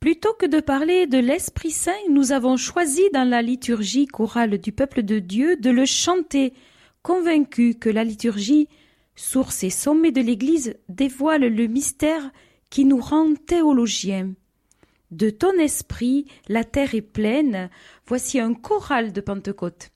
Plutôt que de parler de l'Esprit Saint, nous avons choisi dans la liturgie chorale du peuple de Dieu de le chanter, convaincus que la liturgie, source et sommet de l'Église, dévoile le mystère qui nous rend théologiens. De ton esprit, la terre est pleine. Voici un choral de Pentecôte.